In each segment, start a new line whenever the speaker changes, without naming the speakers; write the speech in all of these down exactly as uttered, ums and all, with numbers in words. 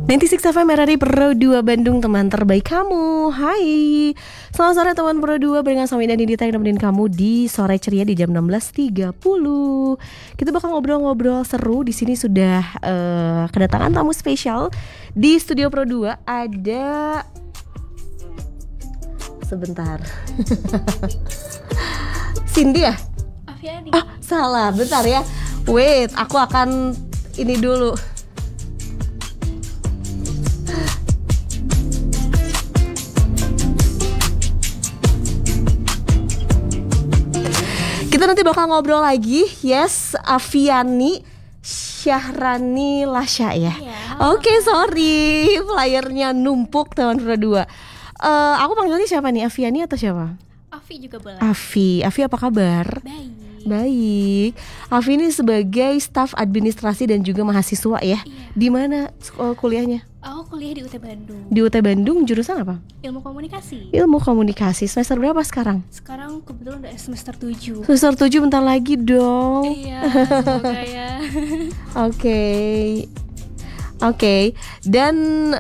sembilan puluh enam F M R R I Pro dua Bandung, teman terbaik kamu. Hai, selamat sore teman Pro dua. Barengan Sami dan Didita yang nemenin kamu di sore ceria di jam enam belas tiga puluh. Kita bakal ngobrol-ngobrol seru. Di sini sudah uh, kedatangan tamu spesial di studio Pro dua. Ada sebentar. Cindy ya?
Afiani.
Ah, salah. Bentar ya. Wait, aku akan ini dulu. Kita nanti bakal ngobrol lagi. Yes, Afiani Syahrani Lasya ya.
Yeah.
Oke, okay, sorry, flyernya numpuk teman Pro dua. Uh, aku panggilnya siapa nih? Afiani atau siapa?
Afi juga boleh.
Afi, Afi apa kabar?
Baik.
Baik. Afi ini sebagai staf administrasi dan juga mahasiswa ya.
Iya.
Di mana uh, kuliahnya?
Aku kuliah di U T Bandung.
Di U T Bandung, jurusan apa?
Ilmu komunikasi.
Ilmu komunikasi. Semester berapa sekarang?
Sekarang kebetulan udah semester tujuh.
Semester tujuh, bentar lagi dong.
Iya, semoga ya.
Oke. Oke. Dan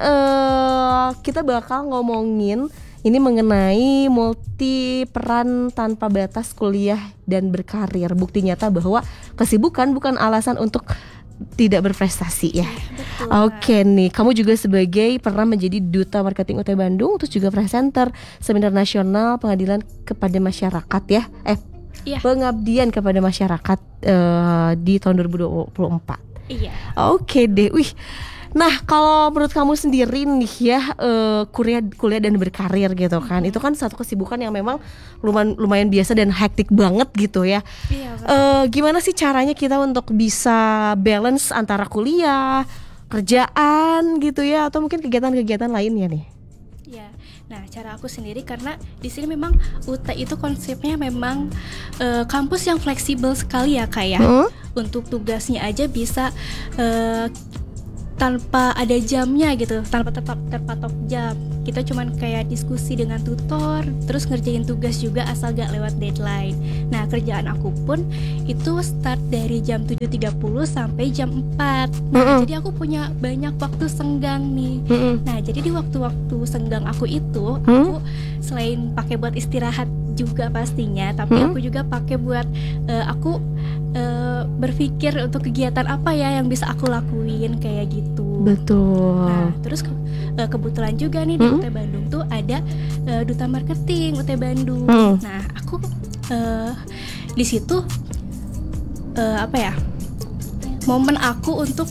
uh, kita bakal ngomongin ini mengenai multi peran tanpa batas kuliah dan berkarir. Bukti nyata bahwa kesibukan bukan alasan untuk tidak berprestasi ya.
Betul.
Oke nih, kamu juga sebagai pernah menjadi duta marketing U T Bandung, terus juga presenter seminar nasional pengadilan kepada masyarakat ya. Eh,
iya.
Pengabdian kepada masyarakat uh, di tahun dua ribu dua puluh empat.
Iya.
Oke deh, wih. Nah, kalau menurut kamu sendiri nih ya, uh, kuliah kuliah dan berkarir gitu kan, mm-hmm. itu kan satu kesibukan yang memang lumayan lumayan biasa dan hektik banget gitu ya.
Iya.
Uh, gimana sih caranya kita untuk bisa balance antara kuliah, kerjaan gitu ya, atau mungkin kegiatan-kegiatan lainnya nih?
Iya. Nah, cara aku sendiri karena di sini memang U T itu konsepnya memang uh, kampus yang fleksibel sekali ya Kak ya. Hmm? Untuk tugasnya aja bisa uh, tanpa ada jamnya gitu, tanpa tetap terpatok jam. Kita cuman kayak diskusi dengan tutor, terus ngerjain tugas juga asal gak lewat deadline. Nah, kerjaan aku pun itu start dari jam tujuh tiga puluh sampai jam empat. Nah, mm-hmm. jadi aku punya banyak waktu senggang nih. Mm-hmm. Nah, jadi di waktu-waktu senggang aku itu, mm-hmm. aku selain pakai buat istirahat juga pastinya, tapi mm-hmm. aku juga pakai buat uh, aku uh, berpikir untuk kegiatan apa ya yang bisa aku lakuin kayak gitu.
Betul.
Nah, terus ke, uh, kebetulan juga nih di hmm? U T Bandung tuh ada uh, duta marketing U T Bandung. Hmm. Nah, aku uh, di situ uh, apa ya? Momen aku untuk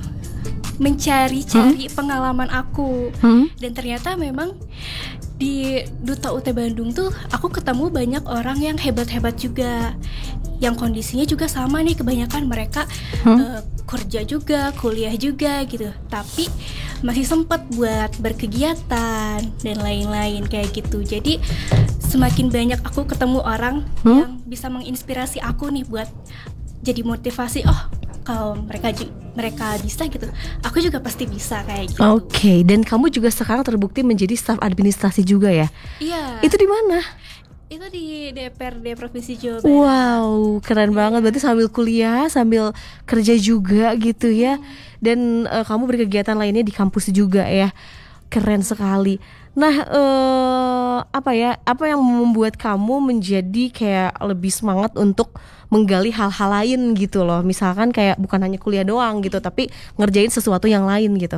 mencari-cari hmm? pengalaman aku. Hmm? Dan ternyata memang di duta U T Bandung tuh aku ketemu banyak orang yang hebat-hebat juga, yang kondisinya juga sama nih, kebanyakan mereka hmm? uh, kerja juga, kuliah juga gitu, tapi masih sempat buat berkegiatan dan lain-lain kayak gitu. Jadi semakin banyak aku ketemu orang hmm? yang bisa menginspirasi aku nih buat jadi motivasi. Oh, kalau mereka mereka bisa gitu, aku juga pasti bisa kayak gitu.
Oke, okay. Dan kamu juga sekarang terbukti menjadi staf administrasi juga ya?
Iya.
Itu di mana?
Itu di D P R D Provinsi Jawa Barat.
Wow, keren banget. Berarti sambil kuliah, sambil kerja juga gitu ya. Dan uh, kamu berkegiatan lainnya di kampus juga ya. Keren sekali. Nah, uh, apa ya? Apa yang membuat kamu menjadi kayak lebih semangat untuk menggali hal-hal lain gitu loh? Misalkan kayak bukan hanya kuliah doang gitu, tapi ngerjain sesuatu yang lain gitu.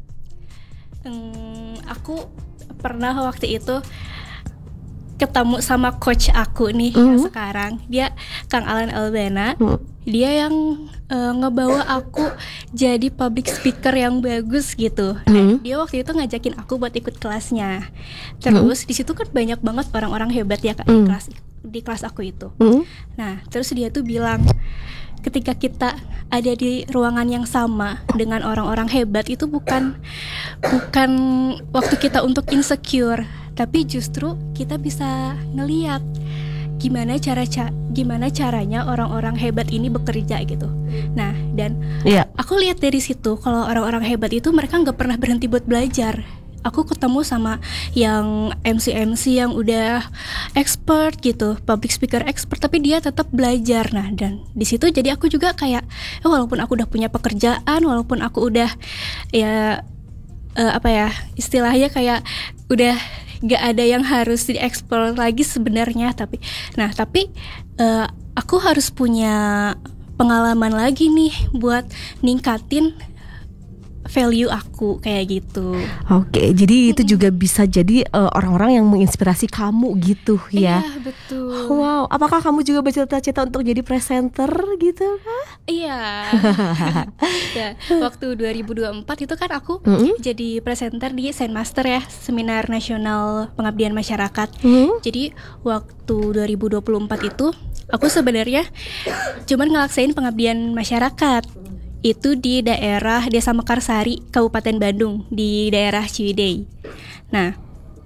Hmm, aku pernah waktu itu ketemu sama coach aku nih mm-hmm. yang sekarang, dia Kang Alan Albana. Mm. Dia yang uh, ngebawa aku jadi public speaker yang bagus gitu. Mm. Nah, dia waktu itu ngajakin aku buat ikut kelasnya. Terus mm. di situ kan banyak banget orang-orang hebat ya Kak, mm. di kelas di kelas aku itu. Mm. Nah, terus dia tuh bilang, ketika kita ada di ruangan yang sama dengan orang-orang hebat itu bukan bukan waktu kita untuk insecure, tapi justru kita bisa ngelihat gimana cara ca- gimana caranya orang-orang hebat ini bekerja gitu. Nah, dan yeah. aku lihat dari situ kalau orang-orang hebat itu mereka nggak pernah berhenti buat belajar. Aku ketemu sama yang M C-M C yang udah expert gitu, public speaker expert, tapi dia tetap belajar. Nah, dan di situ jadi aku juga kayak, eh, walaupun aku udah punya pekerjaan, walaupun aku udah ya uh, apa ya istilahnya kayak udah gak ada yang harus dieksplor lagi sebenarnya, tapi nah tapi uh, aku harus punya pengalaman lagi nih buat ningkatin value aku kayak gitu.
Oke, jadi itu juga bisa jadi uh, orang-orang yang menginspirasi kamu gitu ya.
Iya, betul.
Wow, apakah kamu juga bercita-cita untuk jadi presenter gitu kah?
Iya. Ya, waktu dua ribu dua puluh empat itu kan aku
Mm-hmm.
jadi presenter di Sendmaster ya, Seminar Nasional Pengabdian Masyarakat.
Mm-hmm.
Jadi waktu dua ribu dua puluh empat itu aku sebenarnya cuman ngelaksain pengabdian masyarakat. Itu di daerah Desa Mekarsari, Kabupaten Bandung, di daerah Ciwidey. Nah,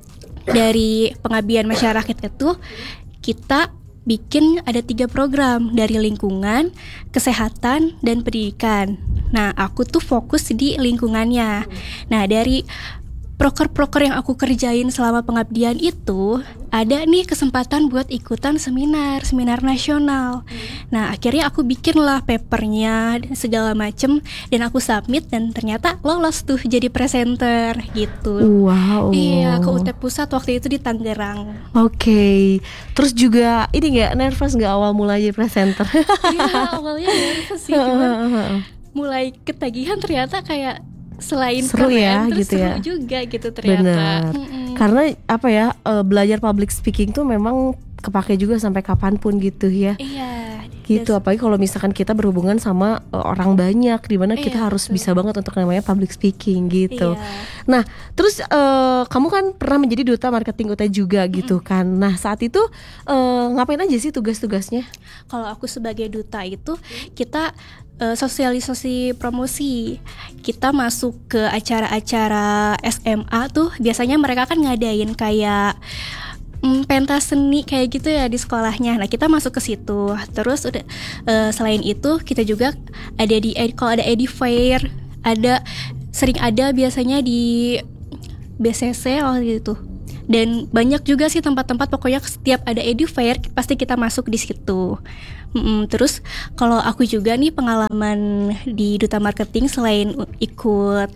dari pengabdian masyarakat itu kita bikin ada tiga program dari lingkungan, kesehatan, dan pendidikan. Nah, aku tuh fokus di lingkungannya. Nah, dari proker-proker yang aku kerjain selama pengabdian itu, ada nih kesempatan buat ikutan seminar, seminar nasional. Nah, akhirnya aku bikin lah papernya segala macem, dan aku submit dan ternyata lolos tuh jadi presenter gitu.
Wow.
Iya, ke U T Pusat waktu itu di Tangerang.
Oke, terus juga ini nggak nervous nggak awal mulai jadi presenter?
Iya, awalnya nervous sih, cuman mulai ketagihan ternyata kayak selain
seru
keren,
ya
terus
gitu
seru
ya.
juga gitu ternyata.
Benar.
Mm-mm.
Karena apa ya, uh, belajar public speaking tuh memang kepake juga sampai kapanpun gitu ya.
Iya.
Gitu,
das-
apalagi kalau misalkan kita berhubungan sama uh, orang banyak, di mana kita
Iya,
harus
betul.
bisa banget untuk namanya public speaking gitu.
Iya.
Nah, terus uh, kamu kan pernah menjadi duta marketing U T juga gitu kan. Nah, saat itu uh, ngapain aja sih tugas-tugasnya?
Kalau aku sebagai duta itu kita uh, sosialisasi promosi. Kita masuk ke acara-acara S M A tuh biasanya mereka kan ngadain kayak mm, pentas seni kayak gitu ya di sekolahnya. Nah, kita masuk ke situ. Terus udah uh, selain itu kita juga ada di kalau ada Edi Fair, ada sering ada biasanya di B C C waktu itu. Dan banyak juga sih tempat-tempat, pokoknya setiap ada Edi Fair pasti kita masuk di situ. Mm-mm. Terus kalau aku juga nih pengalaman di duta marketing, selain ikut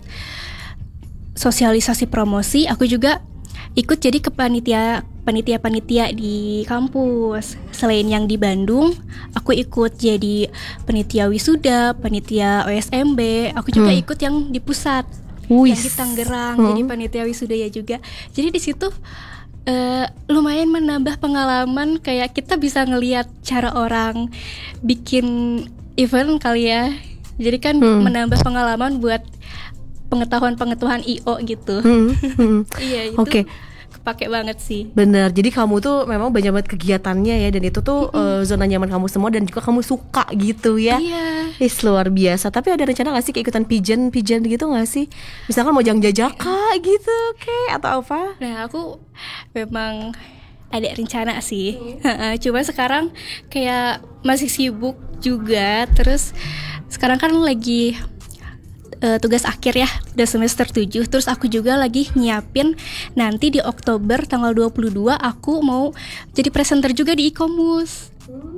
sosialisasi promosi, aku juga ikut jadi kepanitia panitia-panitia di kampus. Selain yang di Bandung, aku ikut jadi panitia wisuda, panitia O S M B. Aku juga
Hmm.
ikut yang di pusat,
Wis.
yang di Tangerang,
Hmm.
jadi panitia wisuda ya juga. Jadi di situ uh, lumayan menambah pengalaman, kayak kita bisa ngelihat cara orang bikin event kali ya. Jadi kan
Hmm.
menambah pengalaman buat pengetahuan-pengetahuan I O gitu.
Hmm, hmm.
Iya, itu
Oke.
kepake banget sih.
Bener, jadi kamu tuh memang banyak banget kegiatannya ya, dan itu tuh uh, zona nyaman kamu semua, dan juga kamu suka gitu ya.
Iya.
Is luar biasa. Tapi ada rencana gak sih keikutan pigeon pigeon gitu gak sih? Misalkan mau jang jajaka gitu, kayak atau apa?
Nah, aku memang ada rencana sih. Heeh, Cuma sekarang kayak masih sibuk juga. Terus sekarang kan lagi uh, tugas akhir ya, udah semester tujuh. Terus aku juga lagi nyiapin nanti di Oktober tanggal dua puluh dua aku mau jadi presenter juga di Ikomus.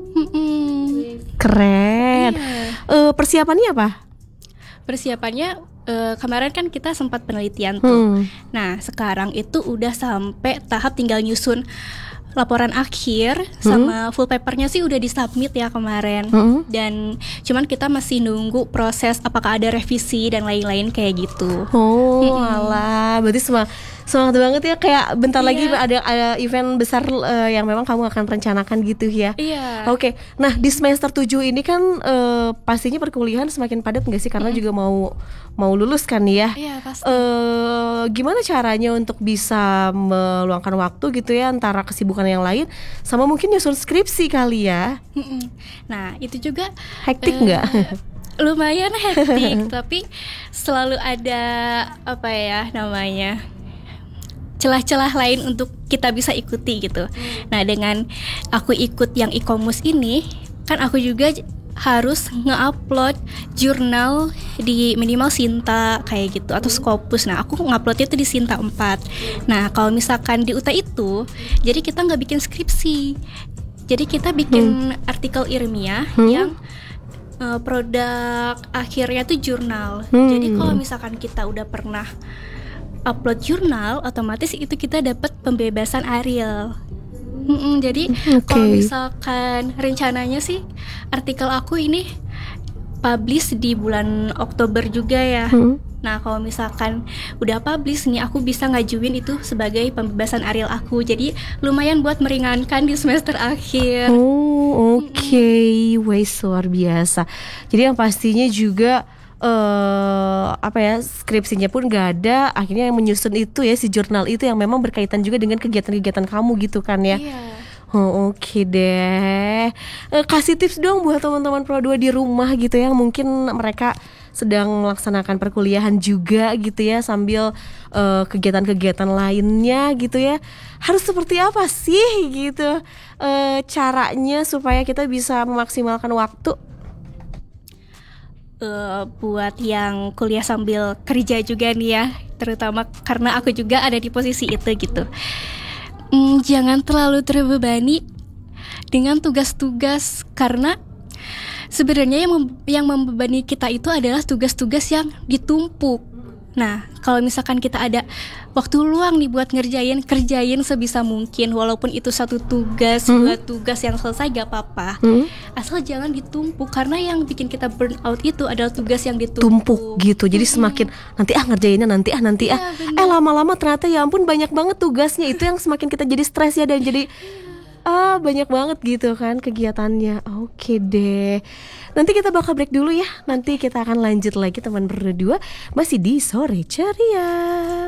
Mm-mm.
Keren.
Iya.
Eh, persiapannya apa?
Persiapannya uh, kemarin kan kita sempat penelitian tuh.
Hmm.
Nah, sekarang itu udah sampai tahap tinggal nyusun laporan akhir, sama full papernya sih udah disubmit ya kemarin.
Hmm.
Dan cuman kita masih nunggu proses apakah ada revisi dan lain-lain kayak gitu.
Oh,
Mm-mm.
alah, berarti semua semangat banget ya, kayak bentar
Iya.
lagi ada, ada event besar uh, yang memang kamu akan rencanakan gitu ya.
Iya.
Oke, nah di semester tujuh ini kan uh, pastinya perkuliahan semakin padat nggak sih, karena juga mau mau lulus kan ya.
Iya, pasti.
Eh, gimana caranya untuk bisa meluangkan waktu gitu ya antara kesibukan yang lain sama mungkin nyusun skripsi kali ya?
Mm-mm. Nah, itu juga
Hektik
eh,
nggak?
lumayan hektik, tapi selalu ada apa ya namanya, celah-celah lain untuk kita bisa ikuti gitu. Nah, dengan aku ikut yang Ikomus ini, kan aku juga j- harus nge-upload jurnal di minimal Sinta kayak gitu atau Scopus. Nah, aku nge-uploadnya itu di Sinta empat. Nah, kalau misalkan di U T itu, jadi kita nggak bikin skripsi. Jadi kita bikin artikel ilmiah
Hmm.
yang uh, produk akhirnya tuh jurnal.
Hmm.
Jadi kalau misalkan kita udah pernah upload jurnal, otomatis itu kita dapat pembebasan Ariel. Mm-mm, jadi
Oke.
kalau misalkan rencananya sih artikel aku ini publish di bulan Oktober juga ya.
Hmm.
Nah kalau misalkan udah publish nih, aku bisa ngajuin itu sebagai pembebasan Ariel aku. Jadi lumayan buat meringankan di semester akhir.
Oh, oke, wes luar biasa. Jadi yang pastinya juga eh apa ya, skripsinya pun gak ada, akhirnya yang menyusun itu ya si jurnal itu yang memang berkaitan juga dengan kegiatan-kegiatan kamu gitu kan ya.
Iya.
Oh, oke deh. Eh, kasih tips dong buat teman-teman Pro dua di rumah gitu ya, mungkin mereka sedang melaksanakan perkuliahan juga gitu ya, sambil eh, kegiatan-kegiatan lainnya gitu ya. Harus seperti apa sih gitu eh, caranya supaya kita bisa memaksimalkan waktu?
Uh, buat yang kuliah sambil kerja juga nih ya, terutama karena aku juga ada di posisi itu gitu. Hmm, jangan terlalu terbebani dengan tugas-tugas, karena sebenarnya yang mem- yang membebani kita itu adalah tugas-tugas yang ditumpuk. Nah, kalau misalkan kita ada waktu luang nih buat ngerjain, kerjain sebisa mungkin, walaupun itu satu tugas,
Hmm.
dua tugas yang selesai gak apa-apa.
Hmm?
Asal jangan ditumpuk, karena yang bikin kita burn out itu adalah tugas yang ditumpuk.
Tumpuk gitu. Jadi semakin nanti ah ngerjainnya nanti ah nanti ah.
Iya, bener.
Eh lama-lama ternyata ya ampun banyak banget tugasnya. Itu yang semakin kita jadi stres ya, dan jadi ah banyak banget gitu kan kegiatannya. Oke deh. Nanti kita bakal break dulu ya. Nanti kita akan lanjut lagi teman berdua masih di Sore Ceria.